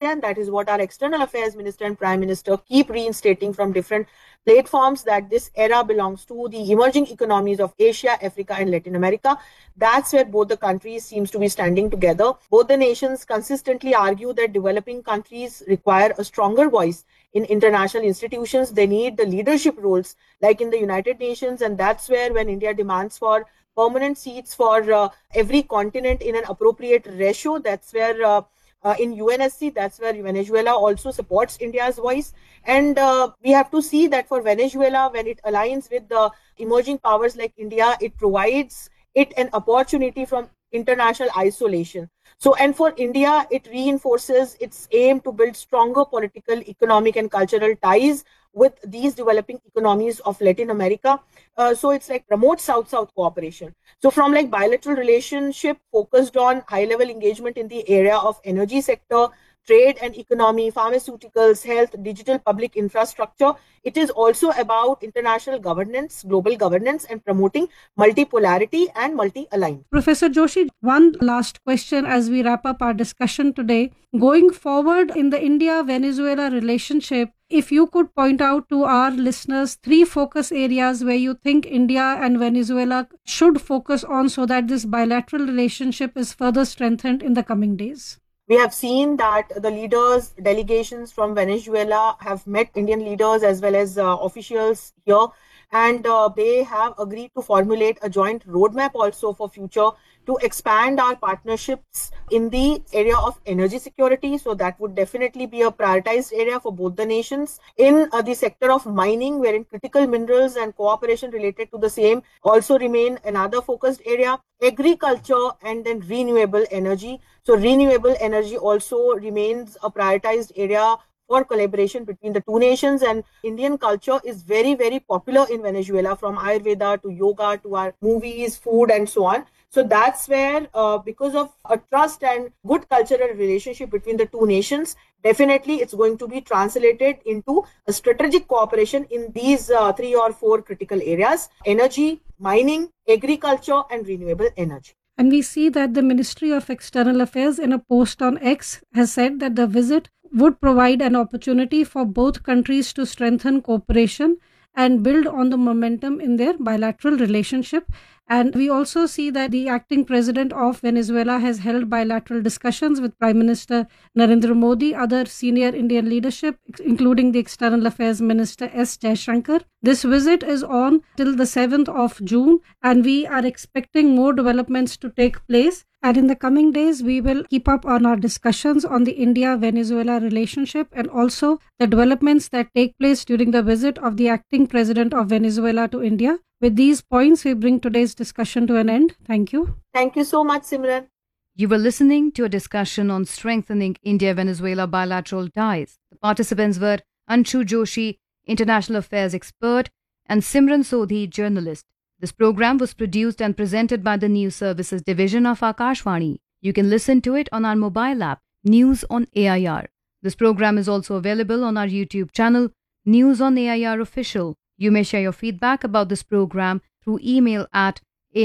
and that is what our External Affairs Minister and Prime Minister keep reinstating from different platforms, that this era belongs to the emerging economies of Asia, Africa, and Latin America. That's where both the countries seems to be standing together. Both the nations consistently argue that developing countries require a stronger voice in international institutions. They need the leadership roles like in the United Nations, and that's where when India demands for permanent seats for every continent in an appropriate ratio, that's where in UNSC, that's where Venezuela also supports India's voice. And we have to see that for Venezuela, when it aligns with the emerging powers like India, it provides it an opportunity from international isolation. So, and for India, it reinforces its aim to build stronger political, economic, and cultural ties with these developing economies of Latin America. So it's like promote South-South cooperation. So from like bilateral relationship focused on high-level engagement in the area of energy sector, trade and economy, pharmaceuticals, health, digital public infrastructure. It is also about international governance, global governance, and promoting multipolarity and multi-alignment. Professor Joshi, one last question as we wrap up our discussion today. Going forward in the India-Venezuela relationship, if you could point out to our listeners 3 focus areas where you think India and Venezuela should focus on so that this bilateral relationship is further strengthened in the coming days. We have seen that the leaders, delegations from Venezuela have met Indian leaders as well as officials here, and they have agreed to formulate a joint roadmap also for future to expand our partnerships in the area of energy security. So that would definitely be a prioritized area for both the nations. In the sector of mining, wherein critical minerals and cooperation related to the same also remain another focused area. Agriculture and then renewable energy. So renewable energy also remains a prioritized area for collaboration between the two nations, and Indian culture is very, very popular in Venezuela, from Ayurveda to yoga to our movies, food, and so on. So that's where, because of a trust and good cultural relationship between the two nations, definitely it's going to be translated into a strategic cooperation in these 3 or 4 critical areas: energy, mining, agriculture, and renewable energy. And we see that the Ministry of External Affairs in a post on X has said that the visit would provide an opportunity for both countries to strengthen cooperation and build on the momentum in their bilateral relationship. And we also see that the acting president of Venezuela has held bilateral discussions with Prime Minister Narendra Modi, other senior Indian leadership, including the External Affairs Minister S. Jaishankar. This visit is on till the 7th of June, and we are expecting more developments to take place. And in the coming days, we will keep up on our discussions on the India-Venezuela relationship and also the developments that take place during the visit of the acting president of Venezuela to India. With these points, we bring today's discussion to an end. Thank you. Thank you so much, Simran. You were listening to a discussion on strengthening India-Venezuela bilateral ties. The participants were Anshu Joshi, international affairs expert, and Simran Sodhi, journalist. This program was produced and presented by the News Services Division of Akashvani. You can listen to it on our mobile app, News on AIR. This program is also available on our YouTube channel, News on AIR Official. You may share your feedback about this program through email at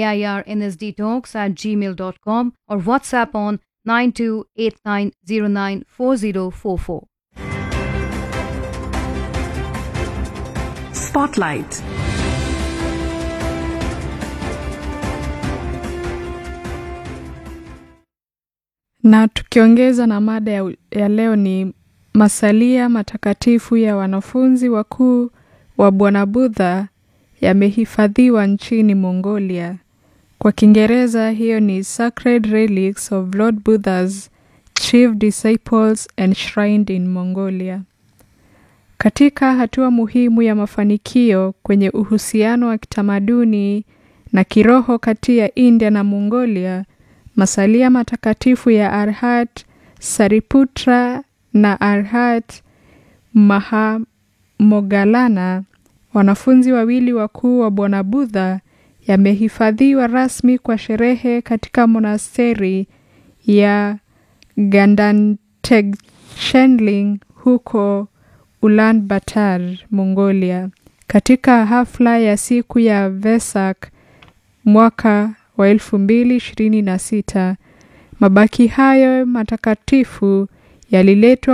airnsdtalks@gmail.com or WhatsApp on 9289094044. Spotlight. Na tukiongeza na mada ya leo ni masalia matakatifu ya wanafunzi wakuu wa Bwana Buddha yamehifadhiwa nchini Mongolia. Kwa Kiingereza hiyo ni Sacred Relics of Lord Buddha's Chief Disciples Enshrined in Mongolia. Katika hatua muhimu ya mafanikio kwenye uhusiano wa kitamaduni na kiroho kati ya India na Mongolia, masalia matakatifu ya Arhat Sariputra na Arhat Mahamogalana, wanafunzi wawili wakuu wa Bwana Buddha, yamehifadhiwa rasmi kwa sherehe katika monasteri ya Gandanteg-Chenling huko Ulaanbaatar, Mongolia, katika hafla ya siku ya Vesak mwaka wa 2026. Mabaki hayo matakatifu yaliletwa